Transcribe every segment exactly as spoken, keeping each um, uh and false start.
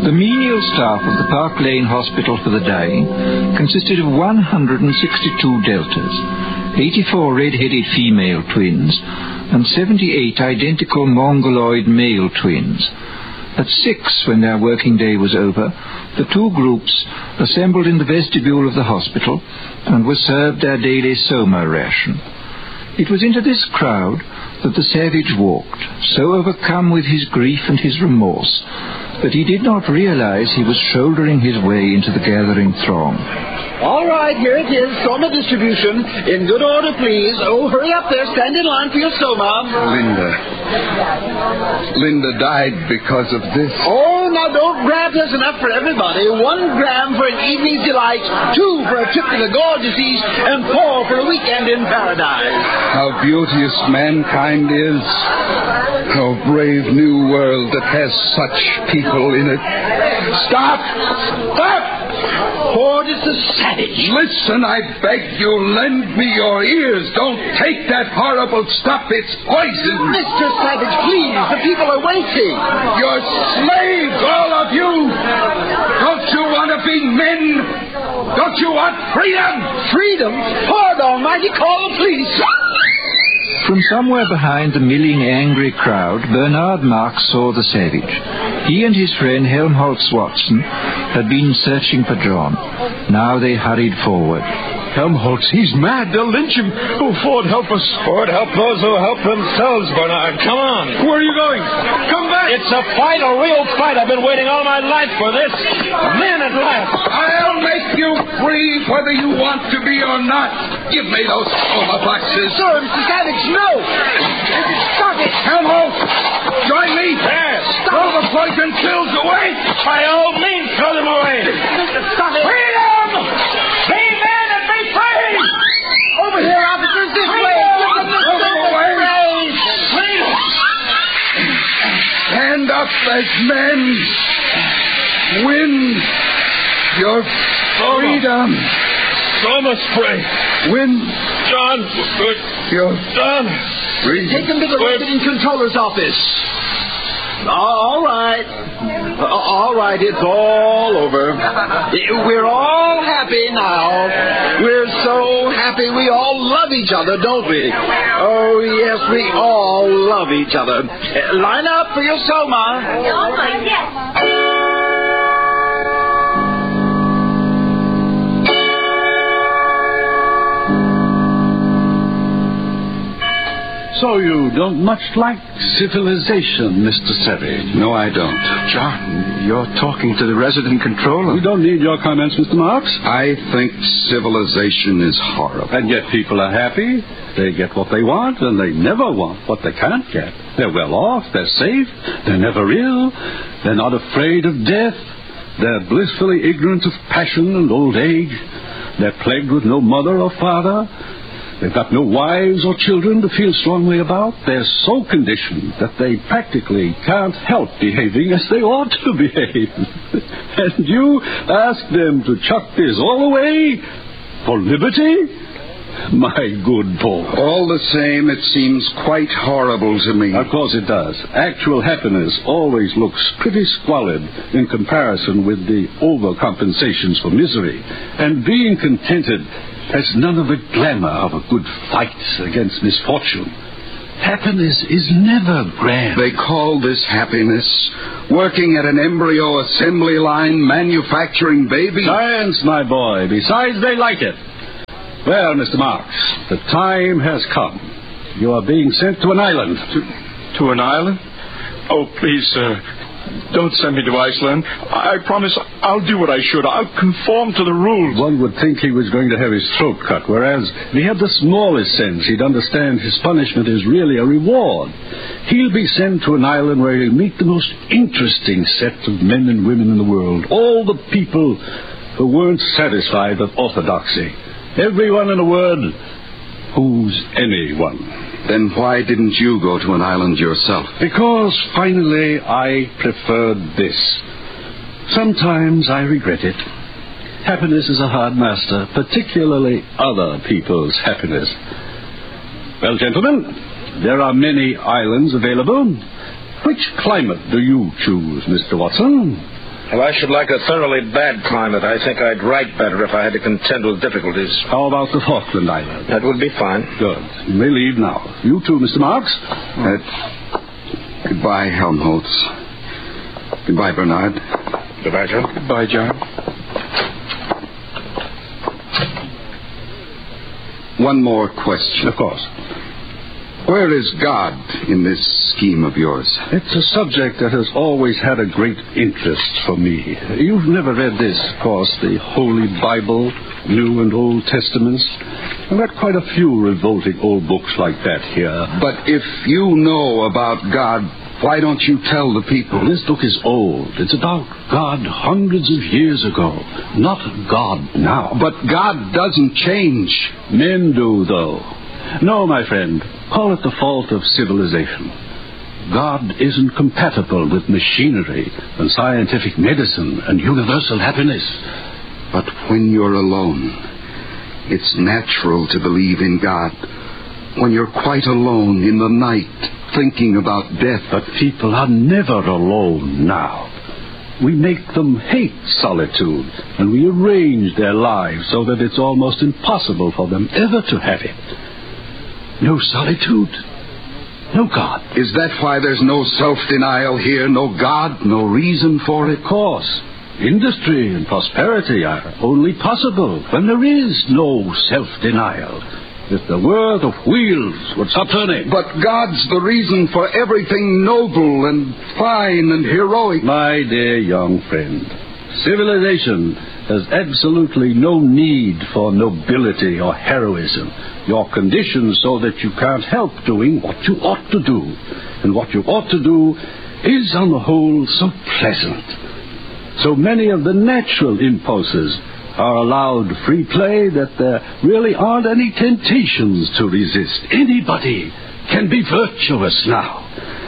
The menial staff of the Park Lane Hospital for the Dying consisted of one hundred sixty-two deltas, eighty-four red-headed female twins, and seventy-eight identical mongoloid male twins. At six, when their working day was over, the two groups assembled in the vestibule of the hospital and were served their daily soma ration. It was into this crowd that the savage walked, so overcome with his grief and his remorse that he did not realize he was shouldering his way into the gathering throng. All right, here it is, soma distribution. In good order, please. Oh, hurry up there. Stand in line for your soma. Linda. Linda died because of this. Oh, now don't grab. There's enough for everybody. One gram for an evening's delight, two for a trip to the Gorgeous East, and four for a weekend in paradise. How beauteous mankind is. How brave new world that has such people in it. Stop! Stop! Horde is a savage. Listen, I beg you, lend me your ears. Don't take that horrible stuff. It's poison. Mister Savage, please. The people are waiting. You're slaves, all of you. Don't you want to be men? Don't you want freedom? Freedom? Lord Almighty, call the police. From somewhere behind the milling, angry crowd, Bernard Marx saw the savage. He and his friend Helmholtz Watson had been searching for John. Now they hurried forward. Helmholtz, he's mad. They'll lynch him. Oh, Ford, help us. Ford, help those who help themselves, Bernard. Come on. Where are you going? Come back. It's a fight, a real fight. I've been waiting all my life for this. Men at last. I'll make you free whether you want to be or not. Give me those soma boxes. Sir, Mister Savage, no. Stop it. Helmholtz, join me. Yes. Throw the poison pills away. By all means, throw them away. Stop it. Freedom! Be men and be free! Over here, officers, this way. Throw them away. Freedom! Stand up as men. Win your freedom. Soma spray. Win John. Good. your John. freedom. Take them to the resident controller's office. All right. All right, it's all over. We're all happy now. We're so happy we all love each other, don't we? Oh, yes, we all love each other. Uh, line up for your soma. Soma, yes. So you don't much like civilization, Mister Savage? No, I don't. John, you're talking to the resident controller. We don't need your comments, Mister Marx. I think civilization is horrible. And yet people are happy. They get what they want, and they never want what they can't get. They're well off, they're safe, they're never ill, they're not afraid of death, they're blissfully ignorant of passion and old age, they're plagued with no mother or father, they've got no wives or children to feel strongly about. They're so conditioned that they practically can't help behaving as they ought to behave. And you ask them to chuck this all away for liberty? My good Paul. All the same, it seems quite horrible to me. Of course it does. Actual happiness always looks pretty squalid in comparison with the overcompensations for misery. And being contented has none of the glamour of a good fight against misfortune. Happiness is never grand. They call this happiness. Working at an embryo assembly line, manufacturing babies. Science, my boy. Besides, they like it. Well, Mister Marx, the time has come. You are being sent to an island. To, to an island? Oh, please, sir. Don't send me to Iceland. I promise I'll do what I should. I'll conform to the rules. One would think he was going to have his throat cut, whereas if he had the smallest sense, he'd understand his punishment is really a reward. He'll be sent to an island where he'll meet the most interesting set of men and women in the world. All the people who weren't satisfied with orthodoxy. Everyone, in a word, who's anyone. Then why didn't you go to an island yourself? Because, finally, I preferred this. Sometimes I regret it. Happiness is a hard master, particularly other people's happiness. Well, gentlemen, there are many islands available. Which climate do you choose, Mister Watson? Well, I should like a thoroughly bad climate. I think I'd write better if I had to contend with difficulties. How about the Falkland Islands? That would be fine. Good. You may leave now. You too, Mister Marks. Uh, goodbye, Helmholtz. Goodbye, Bernard. Goodbye, John. Goodbye, John. One more question. Of course. Where is God in this scheme of yours? It's a subject that has always had a great interest for me. You've never read this, of course, the Holy Bible, New and Old Testaments. I've got quite a few revolting old books like that here. But if you know about God, why don't you tell the people? This book is old. It's about God hundreds of years ago, not God now. But God doesn't change. Men do, though. No, my friend, call it the fault of civilization. God isn't compatible with machinery and scientific medicine and universal happiness. But when you're alone, it's natural to believe in God. When you're quite alone in the night, thinking about death. But people are never alone now. We make them hate solitude, and we arrange their lives so that it's almost impossible for them ever to have it. No solitude, no God. Is that why there's no self-denial here, no God, no reason for it? Of course. Industry and prosperity are only possible when there is no self-denial. If there were, the wheels would stop turning. But God's the reason for everything noble and fine and heroic. My dear young friend, civilization has absolutely no need for nobility or heroism. You're conditioned so that you can't help doing what you ought to do. And what you ought to do is, on the whole, so pleasant. So many of the natural impulses are allowed free play that there really aren't any temptations to resist. Anybody can be virtuous now.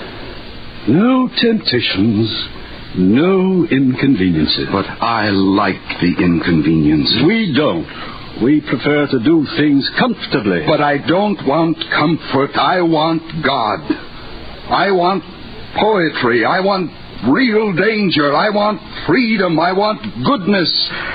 No temptations, no inconveniences. But I like the inconvenience. We don't. We prefer to do things comfortably. But I don't want comfort. I want God. I want poetry. I want real danger. I want freedom. I want goodness.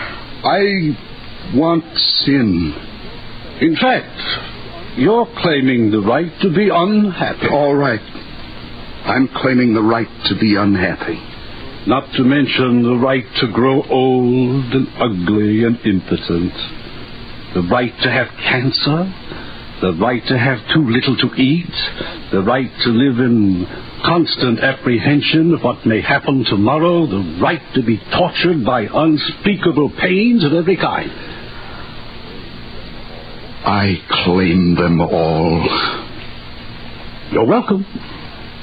I want sin. In fact, you're claiming the right to be unhappy. All right. I'm claiming the right to be unhappy. Not to mention the right to grow old and ugly and impotent. The right to have cancer. The right to have too little to eat. The right to live in constant apprehension of what may happen tomorrow. The right to be tortured by unspeakable pains of every kind. I claim them all. You're welcome.